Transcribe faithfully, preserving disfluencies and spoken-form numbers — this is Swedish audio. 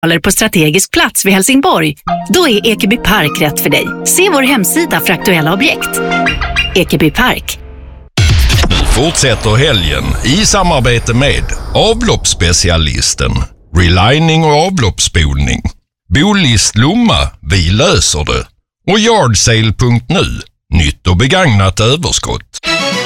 eller på strategisk plats vid Helsingborg, då är Ekeby Park rätt för dig. Se vår hemsida för aktuella objekt. Ekeby Park. Nu fortsätter helgen i samarbete med avloppsspecialisten, relining och avloppsspolning, Bolist Lomma, vi löser det, och Yardsale punkt nu, nytt och begagnat överskott.